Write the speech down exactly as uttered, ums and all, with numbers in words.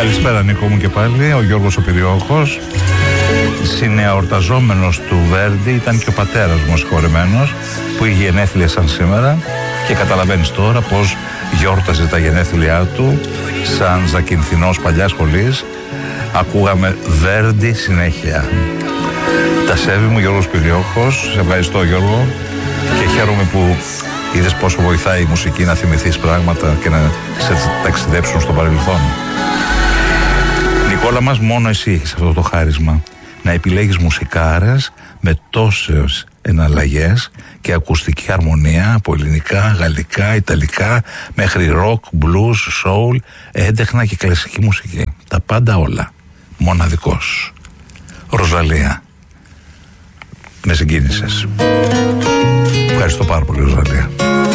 Καλησπέρα Νίκο μου και πάλι. Ο Γιώργος ο Πυριόχος, συνεορταζόμενος του Βέρντι, ήταν και ο πατέρας μου συγχωρεμένος, που είχε γενέθλια σαν σήμερα, και καταλαβαίνεις τώρα πως γιόρταζε τα γενέθλιά του σαν Ζακυνθινός παλιάς σχολής. Ακούγαμε Βέρντι συνέχεια. Τα σέβη μου, Γιώργος Πυριόχος. Σε ευχαριστώ Γιώργο, και χαίρομαι που είδες πόσο βοηθάει η μουσική να θυμηθείς πράγματα και να σε ταξιδέψουν στο παρελθόν. Νικόλα μας, μόνο εσύ έχεις αυτό το χάρισμα, να επιλέγεις μουσικάρες με τόσες εναλλαγές και ακουστική αρμονία από ελληνικά, γαλλικά, ιταλικά μέχρι rock, blues, soul, έντεχνα και κλασική μουσική. Τα πάντα όλα. Μοναδικός. Ροζαλία. Με συγκίνησες. Ευχαριστώ πάρα πολύ, Ροζαλία.